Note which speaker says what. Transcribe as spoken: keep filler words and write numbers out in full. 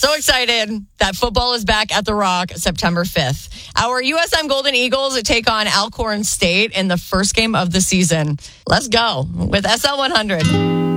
Speaker 1: So excited that football is back at the Rock September fifth. Our U S M Golden Eagles take on Alcorn State in the first game of the season. Let's go with S L one hundred.